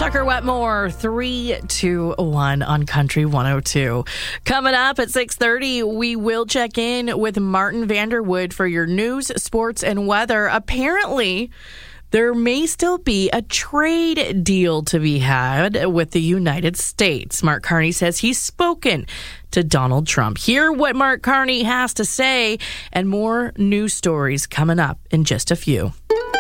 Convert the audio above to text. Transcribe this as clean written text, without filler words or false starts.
Tucker Wetmore, 3-2-1 on Country 102. Coming up at 6:30, we will check in with Martin Vanderwood for your news, sports, and weather. Apparently, there may still be a trade deal to be had with the United States. Mark Carney says he's spoken to Donald Trump. Hear what Mark Carney has to say, and more news stories coming up in just a few.